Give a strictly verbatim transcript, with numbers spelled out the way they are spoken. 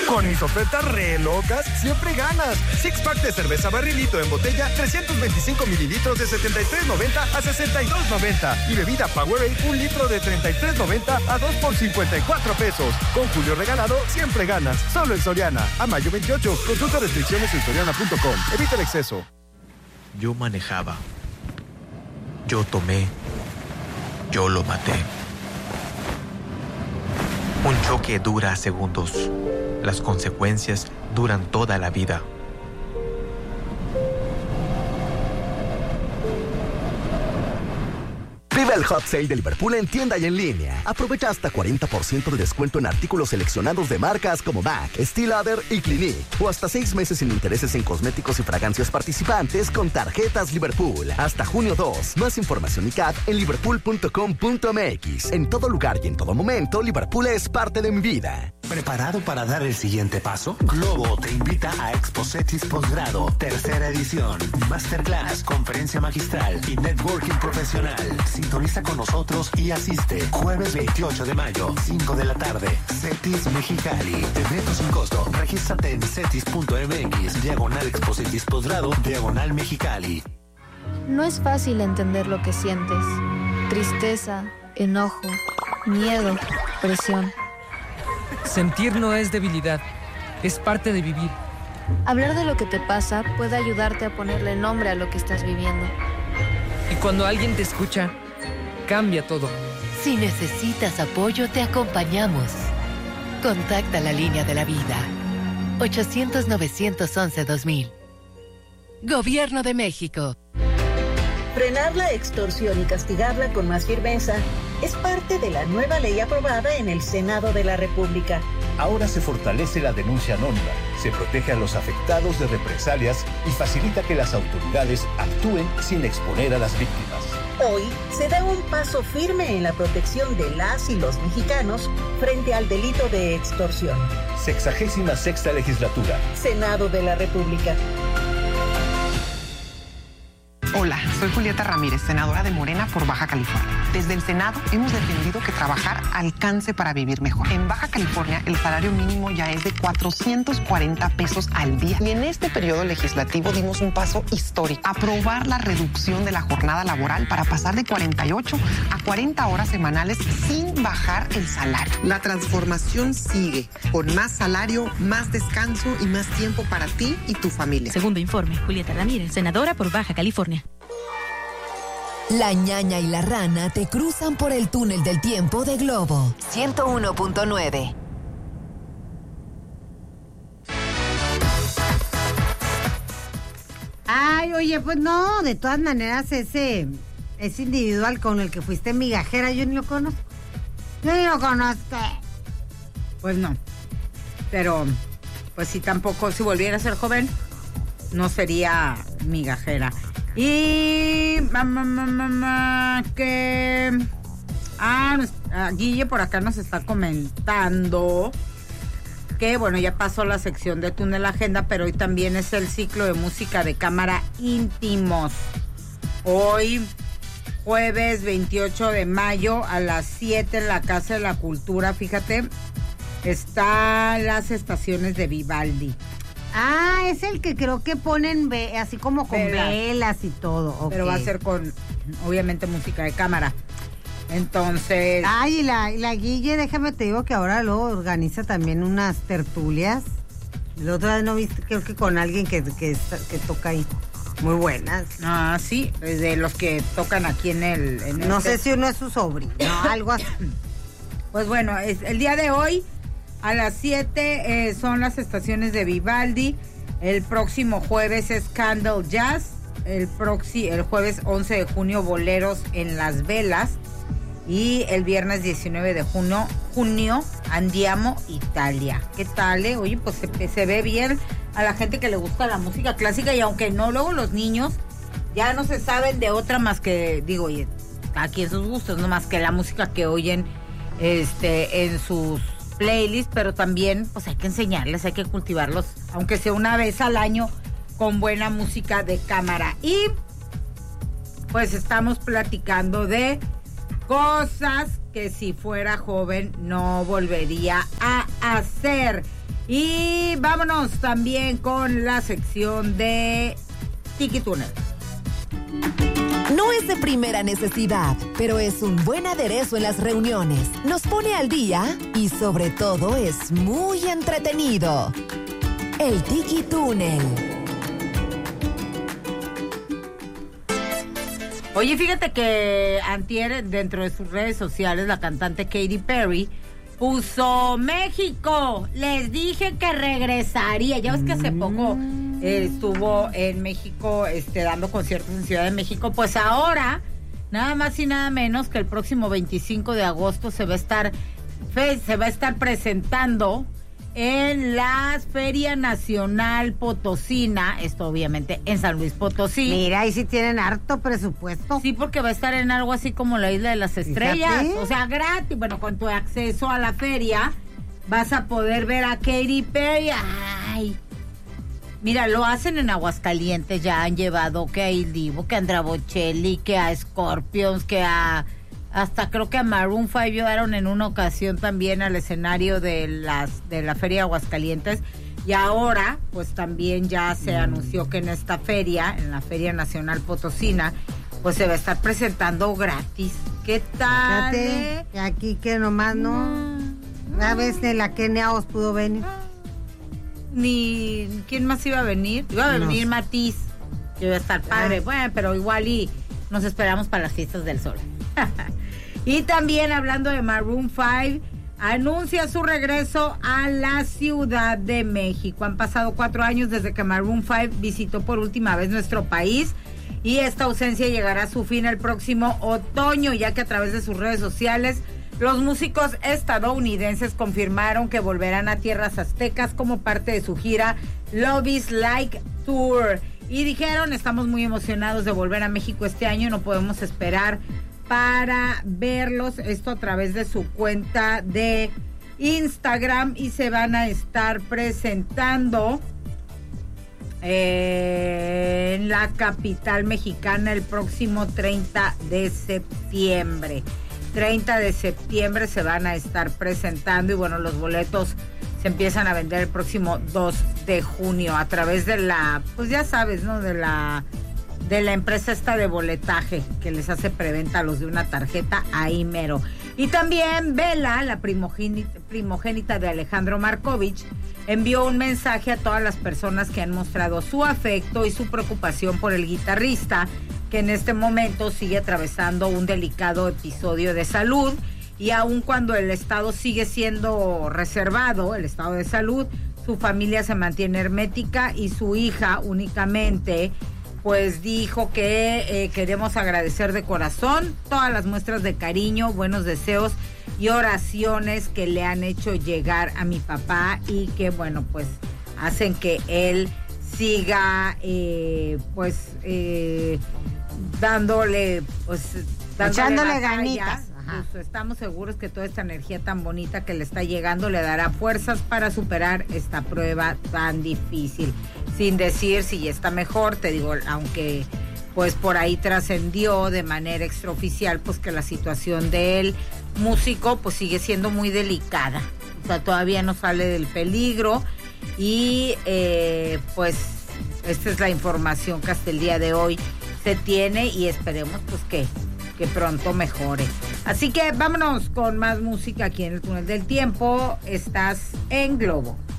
Con mis ofertas re locas, siempre ganas. Six pack de cerveza Barrilito en botella, trescientos veinticinco mililitros de setenta y tres noventa a sesenta y dos noventa. Y bebida Powerade, un litro de treinta y tres noventa a dos por cincuenta y cuatro pesos. Con Julio regalado, siempre ganas. Solo en Soriana. A mayo veintiocho. Consulta restricciones en soriana punto com. Evita el exceso. Yo manejaba. Yo tomé. Yo lo maté. Un choque dura segundos. Las consecuencias duran toda la vida. Vive el Hot Sale de Liverpool en tienda y en línea. Aprovecha hasta cuarenta por ciento de descuento en artículos seleccionados de marcas como MAC, Steel Lauder y Clinique. O hasta seis meses sin intereses en cosméticos y fragancias participantes con tarjetas Liverpool. Hasta junio dos. Más información y C A D en liverpool punto com punto m x. En todo lugar y en todo momento, Liverpool es parte de mi vida. ¿Preparado para dar el siguiente paso? Globo te invita a Expo CETIS Posgrado, tercera edición. Masterclass, conferencia magistral y networking profesional. Sintoniza con nosotros y asiste. Jueves veintiocho de mayo, cinco de la tarde. CETIS Mexicali. Evento sin costo. Regístrate en cetis punto m x, diagonal Expo CETIS Posgrado, diagonal Mexicali. No es fácil entender lo que sientes. Tristeza, enojo, miedo, presión. Sentir no es debilidad, es parte de vivir. Hablar de lo que te pasa puede ayudarte a ponerle nombre a lo que estás viviendo. Y cuando alguien te escucha, cambia todo. Si necesitas apoyo, te acompañamos. Contacta la línea de la vida. ochocientos, novecientos once, dos mil. Gobierno de México. Frenar la extorsión y castigarla con más firmeza es parte de la nueva ley aprobada en el Senado de la República. Ahora se fortalece la denuncia anónima, se protege a los afectados de represalias y facilita que las autoridades actúen sin exponer a las víctimas. Hoy se da un paso firme en la protección de las y los mexicanos frente al delito de extorsión. Sexagésima sexta legislatura. Senado de la República. Hola, soy Julieta Ramírez, senadora de Morena por Baja California. Desde el Senado hemos defendido que trabajar alcance para vivir mejor. En Baja California el salario mínimo ya es de cuatrocientos cuarenta pesos al día. Y en este periodo legislativo dimos un paso histórico. Aprobar la reducción de la jornada laboral para pasar de cuarenta y ocho a cuarenta horas semanales sin bajar el salario. La transformación sigue, con más salario, más descanso y más tiempo para ti y tu familia. Segundo informe, Julieta Ramírez, senadora por Baja California. La ñaña y la rana te cruzan por el túnel del tiempo de Globo ciento uno punto nueve. Ay, oye, pues no, de todas maneras ese, ese individual con el que fuiste migajera, yo ni lo conozco. Yo ni lo conozco. Pues no. Pero, pues si tampoco, si volviera a ser joven, no sería migajera. Y mamá, mamá, mamá, que ah, Guille por acá nos está comentando que bueno, ya pasó la sección de Túnel Agenda, pero hoy también es el ciclo de música de cámara íntimos. Hoy, jueves veintiocho de mayo a las siete en la Casa de la Cultura, fíjate, están las estaciones de Vivaldi. Ah, es el que creo que ponen ve, así como con velas, velas y todo. Okay. Pero va a ser con, obviamente, música de cámara. Entonces... Ay, y la, y la Guille, déjame te digo que ahora luego organiza también unas tertulias. La otra vez no viste, creo que con alguien que, que, que toca ahí. Muy buenas. Ah, sí, de los que tocan aquí en el... En no este... sé si uno es su sobrino, algo así. Pues bueno, es, el día de hoy... A las siete eh, son las estaciones de Vivaldi. El próximo jueves es Candle Jazz. El, proxi, el jueves once de junio, Boleros en Las Velas. Y el viernes diecinueve de junio, junio Andiamo, Italia. ¿Qué tal, eh? Oye, pues se, se ve bien a la gente que le gusta la música clásica. Y aunque no, luego los niños ya no se saben de otra más que, digo, oye, aquí en sus gustos, no más que la música que oyen este, en sus... playlist, pero también pues hay que enseñarles, hay que cultivarlos, aunque sea una vez al año, con buena música de cámara. Y pues estamos platicando de cosas que si fuera joven no volvería a hacer. Y vámonos también con la sección de Tiki Túnel. No es de primera necesidad, pero es un buen aderezo en las reuniones. Nos pone al día y sobre todo es muy entretenido. El Tiki Túnel. Oye, fíjate que antier, dentro de sus redes sociales, la cantante Katy Perry puso: México, les dije que regresaría. Ya ves que hace poco eh, estuvo en México este, dando conciertos en Ciudad de México. Pues ahora, nada más y nada menos que el próximo veinticinco de agosto se va a estar, se va a estar presentando en la Feria Nacional Potosina, esto obviamente en San Luis Potosí. Mira, ahí sí tienen harto presupuesto. Sí, porque va a estar en algo así como la Isla de las Estrellas. Fíjate. O sea, gratis. Bueno, con tu acceso a la feria vas a poder ver a Katy Perry. Ay, mira, lo hacen en Aguascalientes, ya han llevado que a Il Divo, que a Andrea Bocelli, que a Scorpions, que a... hasta creo que a Maroon cinco llevaron en una ocasión también al escenario de las de la Feria de Aguascalientes. Y ahora, pues también ya se anunció que en esta feria, en la Feria Nacional Potosina, pues se va a estar presentando gratis. ¿Qué tal? Fíjate, que aquí que nomás no... Una vez de la Kenia os pudo venir. Ni... ¿Quién más iba a venir? Iba a venir no. Matiz, que iba a estar padre. Ah. Bueno, pero igual y nos esperamos para las fiestas del sol. Y también hablando de Maroon cinco, anuncia su regreso a la Ciudad de México. Han pasado cuatro años desde que Maroon cinco visitó por última vez nuestro país y esta ausencia llegará a su fin el próximo otoño, ya que a través de sus redes sociales los músicos estadounidenses confirmaron que volverán a tierras aztecas como parte de su gira Love is Like Tour. Y dijeron: estamos muy emocionados de volver a México este año, no podemos esperar para verlos. Esto a través de su cuenta de Instagram, y se van a estar presentando eh, en la capital mexicana el próximo treinta de septiembre. treinta de septiembre se van a estar presentando, y bueno, los boletos se empiezan a vender el próximo dos de junio a través de la, pues ya sabes, ¿no? De la de la empresa esta de boletaje que les hace preventa a los de una tarjeta, ahí mero. Y también Bella, la primogénita, primogénita de Alejandro Markovich, envió un mensaje a todas las personas que han mostrado su afecto y su preocupación por el guitarrista, que en este momento sigue atravesando un delicado episodio de salud, y aun cuando el estado sigue siendo reservado, el estado de salud, su familia se mantiene hermética, y su hija únicamente pues dijo que eh, queremos agradecer de corazón todas las muestras de cariño, buenos deseos y oraciones que le han hecho llegar a mi papá, y que bueno, pues hacen que él siga eh, pues eh, dándole pues dándole echándole ganitas. Pues estamos seguros que toda esta energía tan bonita que le está llegando le dará fuerzas para superar esta prueba tan difícil. Sin decir si ya está mejor, te digo, aunque pues por ahí trascendió de manera extraoficial pues que la situación del músico pues sigue siendo muy delicada. O sea, todavía no sale del peligro, y eh, pues esta es la información que hasta el día de hoy se tiene, y esperemos pues que que pronto mejore. Así que vámonos con más música aquí en el Túnel del Tiempo. Estás en Globo.